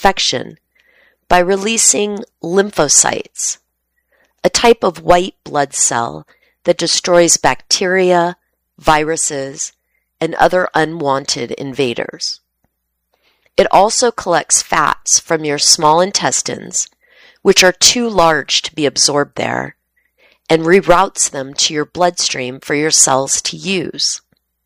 infection by releasing lymphocytes, a type of white blood cell that destroys bacteria, viruses, and other unwanted invaders. It also collects fats from your small intestines, which are too large to be absorbed there, and reroutes them to your bloodstream for your cells to use.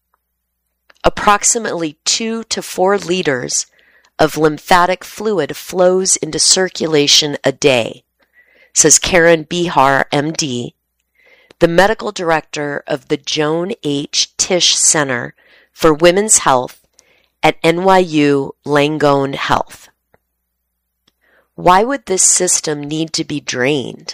Approximately 2 to 4 liters of lymphatic fluid flows into circulation a day, says Karen Bihar, MD, the medical director of the Joan H. Tisch Center for Women's Health at NYU Langone Health. Why would this system need to be drained?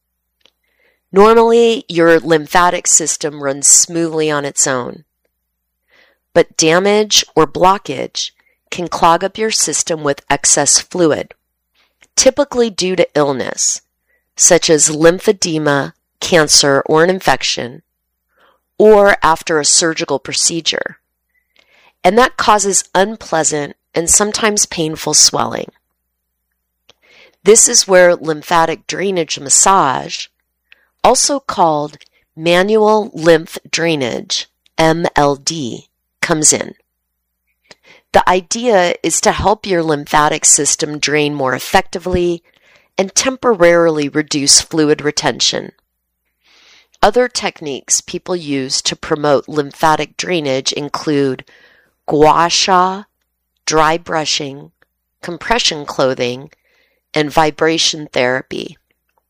Normally, your lymphatic system runs smoothly on its own, but damage or blockage can clog up your system with excess fluid, typically due to illness, such as lymphedema, cancer, or an infection, or after a surgical procedure. And that causes unpleasant and sometimes painful swelling. This is where lymphatic drainage massage, also called manual lymph drainage, MLD, comes in. The idea is to help your lymphatic system drain more effectively and temporarily reduce fluid retention. Other techniques people use to promote lymphatic drainage include gua sha, dry brushing, compression clothing, and vibration therapy.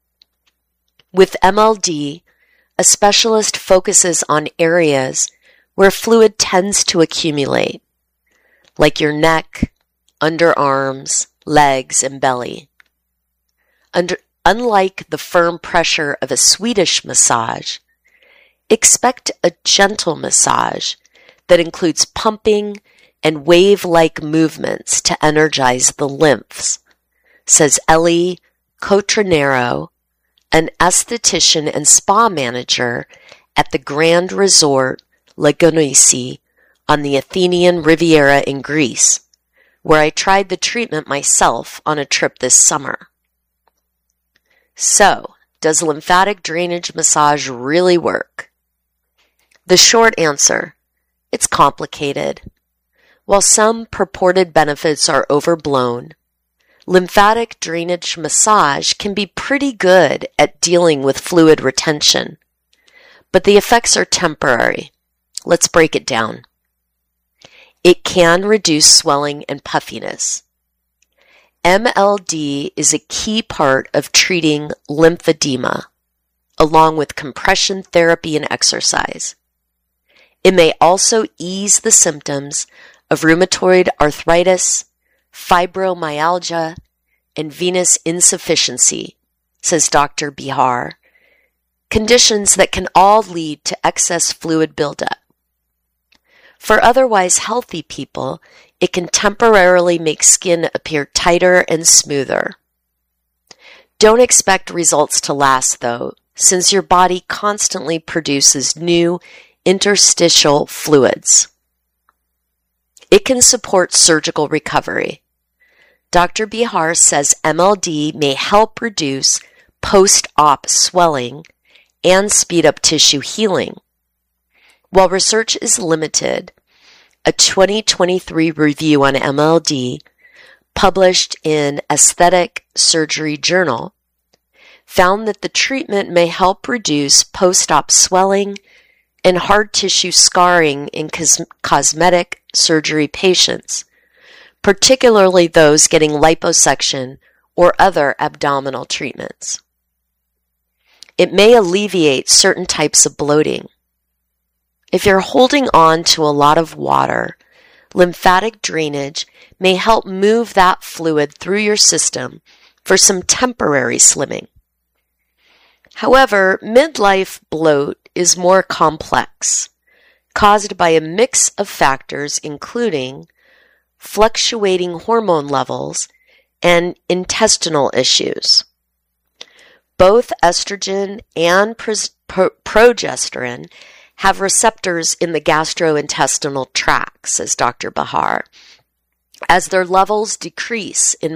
With MLD, a specialist focuses on areas where fluid tends to accumulate, like your neck, underarms, legs, and belly. Unlike the firm pressure of a Swedish massage, expect a gentle massage that includes pumping and wave-like movements to energize the lymphs, says Ellie Cotronero, an esthetician and spa manager at the Grand Resort Lagonisi on the Athenian Riviera in Greece, where I tried the treatment myself on a trip this summer. So, does lymphatic drainage massage really work? The short answer, it's complicated. While some purported benefits are overblown, lymphatic drainage massage can be pretty good at dealing with fluid retention, but the effects are temporary. Let's break it down. It can reduce swelling and puffiness. MLD is a key part of treating lymphedema, along with compression therapy and exercise. It may also ease the symptoms of rheumatoid arthritis, fibromyalgia, and venous insufficiency, says Dr. Bihar, conditions that can all lead to excess fluid buildup. For otherwise healthy people, it can temporarily make skin appear tighter and smoother. Don't expect results to last, though, since your body constantly produces new interstitial fluids. It can support surgical recovery. Dr. Bihar says MLD may help reduce post-op swelling and speed up tissue healing. While research is limited, a 2023 review on MLD, published in Aesthetic Surgery Journal, found that the treatment may help reduce post-op swelling and hard tissue scarring in cosmetic surgery patients, particularly those getting liposuction or other abdominal treatments. It may alleviate certain types of bloating. If you're holding on to a lot of water, lymphatic drainage may help move that fluid through your system for some temporary slimming. However, midlife bloat is more complex, caused by a mix of factors including fluctuating hormone levels and intestinal issues. Both estrogen and progesterone have receptors in the gastrointestinal tract, says Dr. Bihar. As their levels decrease in